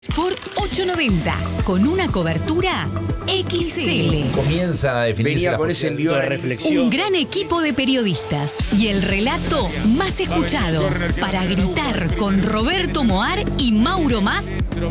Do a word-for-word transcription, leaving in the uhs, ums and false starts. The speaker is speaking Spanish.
Sport ochocientos noventa, con una cobertura X L. Comienzan a definirse Venía las con ese envío de reflexión. Un gran equipo de periodistas y el relato más escuchado para gritar con Roberto Moar y Mauro Mas